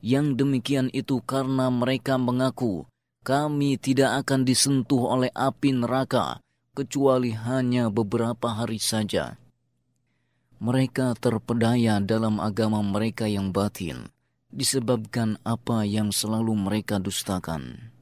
Yang demikian itu karena mereka mengaku, kami tidak akan disentuh oleh api neraka, kecuali hanya beberapa hari saja. Mereka terpedaya dalam agama mereka yang batil, disebabkan apa yang selalu mereka dustakan.